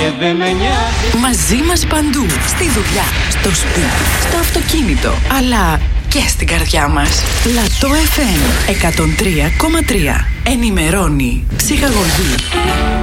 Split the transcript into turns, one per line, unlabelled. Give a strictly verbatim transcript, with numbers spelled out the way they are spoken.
δεν με νοιάζει.
Μαζί μας παντού, στη δουλειά, στο σπίτι, στο αυτοκίνητο, αλλά και στην καρδιά μας. Λατό εφ εμ εκατόν τρία κόμμα τρία. Ενημερώνει, ψυχαγωγεί.